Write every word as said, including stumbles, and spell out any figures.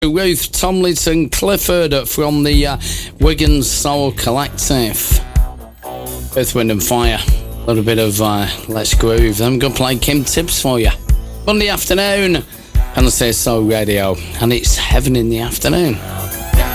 Ruth Tomlinson Clifford from the uh, Wigan Soul Collective. Earth, Wind and Fire. A little bit of uh, Let's Groove. I'm going to play Kim Tibbs for you. Monday afternoon. And I say Soul Radio. And it's heaven in the afternoon.